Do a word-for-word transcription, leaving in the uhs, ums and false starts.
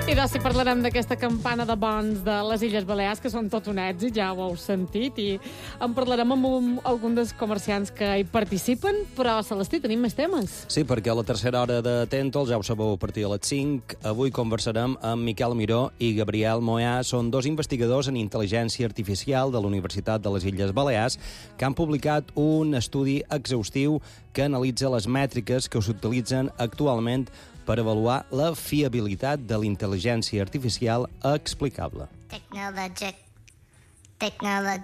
I doncs si parlarem d'aquesta campana de bons de les Illes Balears, que són tot un èxit, ja ho heu sentit, i en parlarem amb un, algun dels comerciants que hi participen, però, Celestí, tenim més temes. Sí, perquè a la tercera hora de Tèntol, ja ho sabeu, a partir de les cinc, avui conversarem amb Miquel Miró i Gabriel Moyà. Són dos investigadors en intel·ligència artificial de la Universitat de les Illes Balears que han publicat un estudi exhaustiu que analitza les mètriques que s'utilitzen actualment per avaluar la fiabilitat de la intel·ligència artificial explicable. Technologic. Technologic.